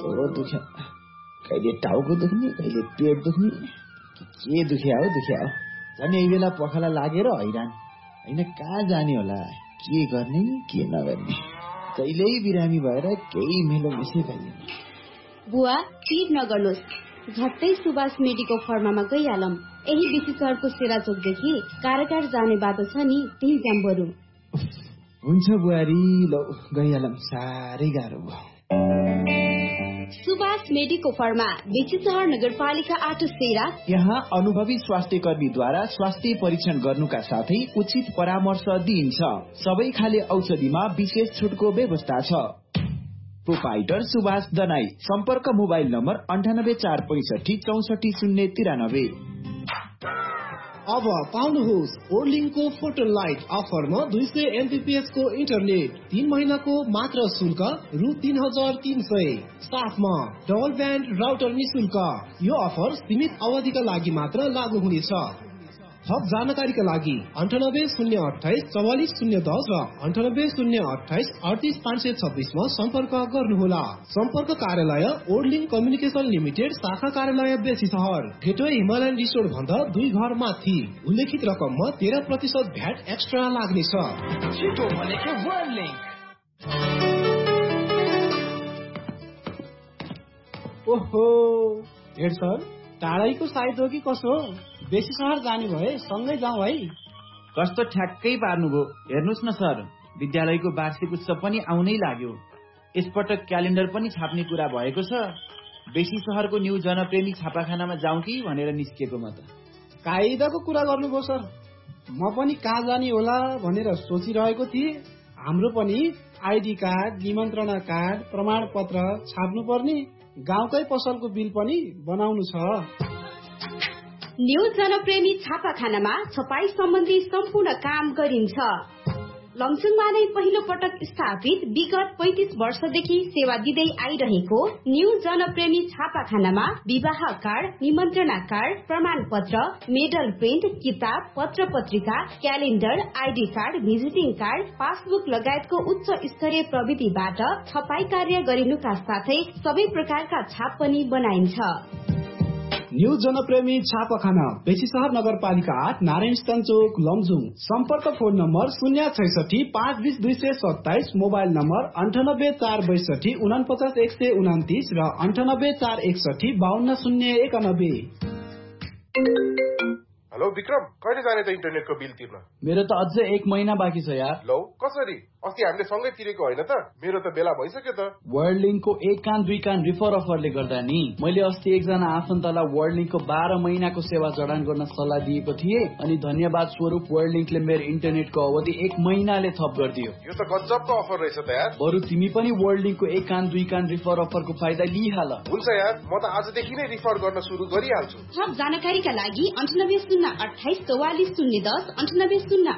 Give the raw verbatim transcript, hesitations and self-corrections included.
कस्तो दुख्यो, कहिले टाउको दुख्ने, कहिले पेट दुख्ने, के दुख्या हो दुख्या हो। झन् यही बेला पखाला लागेर हैरान, होइन कहाँ जाने होला, के गर्ने के नगर्ने। कहिल्यै बिरामी भएर केही मेलो मिसै पाइएन। बुवा चिट नगर्नुहोस्, झट्टै सुभाष मेडिको फर्मामा गइहालौँ। यही बेसी सहरको सेराचोकदेखि कारागार जाने बाटो छ नि, त्यही जाम बरु। हुन्छ बुहारी, ल गइहालौँ, साह्रै गाह्रो भयो। सुभाष मेडिको फर्मा, बेसी सहर नगरपालिका आठ सेरा। यहाँ अनुभवी स्वास्थ्य कर्मीद्वारा स्वास्थ्य परीक्षण गर्नुका साथै उचित परामर्श दिइन्छ। सबै खाले औषधिमा विशेष छुटको व्यवस्था छ। प्रोपाइटर सुभाष दनाई। सम्पर्क मोबाइल नम्बर अन्ठानब्बे चार पैसठी चौसठी शून्य तिरानब्बे। अब पाउनुहोस् ओर्लिङको फोटो लाइट अफरमा दुई सय एमबीपीएस को इन्टरनेट, तीन महिनाको मात्र शुल्क रु तीन हजार तीन सय। साथमा डबल ब्यान्ड राउटर निशुल्क। यो अफर सीमित अवधिका लागि मात्र लागू हुनेछ। थप जानकारीका लागि अन्ठानब्बे शून्य अठाइस चौवालिस शून्य दस र अन्ठानब्बे शून्य अठाइस अडतिस पाँच सय छब्बिसमा सम्पर्क गर्नुहोला। सम्पर्क कार्यालय ओर्लिङ कम्युनिकेसन लिमिटेड, शाखा कार्यालय बेसी सहर, गेटवे हिमालयन रिसोर्ट भन्दा दुई घर माथि। उल्लेखित रकममा तेह्र प्रतिशत भ्याट एक्स्ट्रा लाग्नेछ। ओहो हेड सर, टाढैको साइड हो कि कसो? बेसी सहर जाने भए सँगै जाउँ है। कस्तो ठ्याक्कै पार्नुभयो। हेर्नुहोस् न सर, विद्यालयको वार्षिक उत्सव पनि आउनै लाग्यो। यसपटक क्यालेन्डर पनि छाप्ने कुरा भएको छ। बेसी सहरको न्यू जनप्रेमी छापाखानामा जाउँ कि भनेर निस्किएको म त। कायदाको कुरा गर्नुभयो सर, म पनि कहाँ जाने होला भनेर सोचिरहेको थिएँ। हाम्रो पनि आइडी कार्ड, निमन्त्रणा कार्ड, प्रमाण पत्र छाप्नु पर्ने, गाउँकै पसलको बिल पनि बनाउनु छ। न्यू जनप्रेमी छापाखानामा छपाई सम्बन्धी सम्पूर्ण काम गरिन्छ। लमजुङमा नै पहिलो पटक स्थापित विगत पैंतीस वर्षदेखि सेवा दिँदै आइरहेको न्यू जनप्रेमी छापाखानामा विवाह कार्ड, निमन्त्रणा कार्ड, प्रमाण पत्र, मेडल प्रिन्ट, किताब, पत्र पत्रिका, calendar, ID card, visiting card, passbook लगायतको उच्च स्तरीय प्रविधिबाट छपाई कार्य गरिनुका साथै सबै प्रकारका छाप पनि बनाइन्छ। न्यू जनप्रेमी छापाखाना, बेसी सहर नगरपालिका आठ, नारायण स्थान चोक, लमजुङ। सम्पर्क फोन नम्बर शून्य छैसठी पाँच बिस दुई सय सत्ताइस, मोबाइल नम्बर अन्ठानब्बे चार बैसठी उनापचास एक सय उनातिस र अन्ठानब्बे चार एकसठी बाहन्न शून्य एकानब्बे। हेलो विक्रम, कहिले जाने त इन्टरनेटको बिल तिर्न? मेरो त अझै एक महिना बाँकी छ यार। लौ कसरी? अस्ति हामीले सँगै तिरेको होइन त? मेरो त बेला भइसक्यो त। वर्ल्ड लिङ्कको एक कान दुई कान रिफर अफरले गर्दा नि मैले अस्ति एकजना आफन्तलाई वर्ल्ड लिङ्कको बाह्र महिनाको सेवा जडान गर्न सल्लाह दिएको थिएँ, अनि धन्यवाद स्वरूप वर्ल्ड लिङ्कले मेरो इन्टरनेटको अवधि एक महिनाले थप गरिदियो। यो त गजबको अफर रहेछ त यार। बरु तिमी पनि वर्ल्ड लिङ्कको एक कान दुई कान रिफर अफरको फाइदा लिइहाल। हुन्छ यार, म त आजदेखि नै रिफर गर्न सुरु गरिहाल्छु। थप जानकारीका लागि अन्ठानब्बे शून्य अठाइस चौवालिस शून्य दस अन्ठानब्बे शून्य